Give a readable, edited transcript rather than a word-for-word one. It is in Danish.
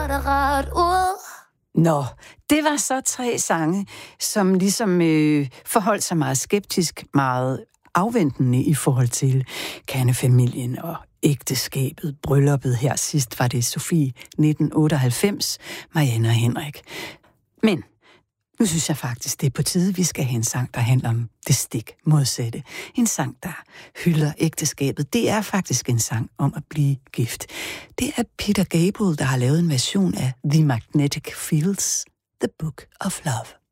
det rart ud. Nå, det var så 3 sange, som ligesom forholdt sig meget skeptisk, meget afventende i forhold til kernefamilien og ægteskabet, brylluppet. Her sidst var det Sofie 1998, Marianne og Henrik. Men nu synes jeg faktisk, det er på tide, vi skal have en sang, der handler om det stik modsatte. En sang, der hylder ægteskabet. Det er faktisk en sang om at blive gift. Det er Peter Gabriel, der har lavet en version af The Magnetic Fields, The Book of Love.